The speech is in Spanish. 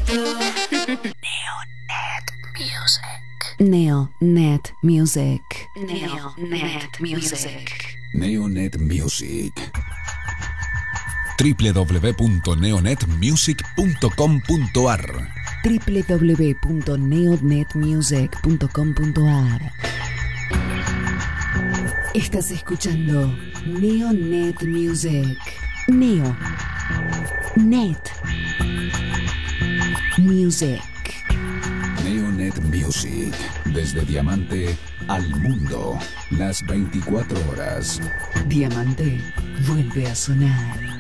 Neonet Music. Neonet Music. Neonet Music. www.neonetmusic.com.ar www.neonetmusic.com.ar. Estás escuchando Neonet Music. Neonet Music. Neonet Music. Desde Diamante al mundo. Las 24 horas. Diamante vuelve a sonar.